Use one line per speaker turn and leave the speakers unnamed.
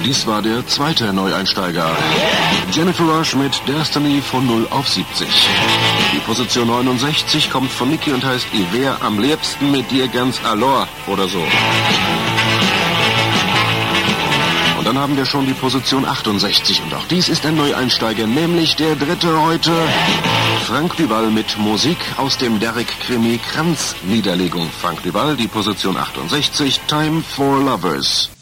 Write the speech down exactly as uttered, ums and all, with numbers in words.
Dies war der zweite Neueinsteiger. Jennifer Rush mit Destiny von null auf siebzig. Die Position neunundsechzig kommt von Niki und heißt Ich wär am liebsten mit dir ganz alor oder so. Und dann haben wir schon die Position achtundsechzig und auch dies ist ein Neueinsteiger, nämlich der dritte heute. Frank Duval mit Musik aus dem Derrick-Krimi Kranz-Niederlegung. Frank Duval, die Position achtundsechzig, Time for Lovers.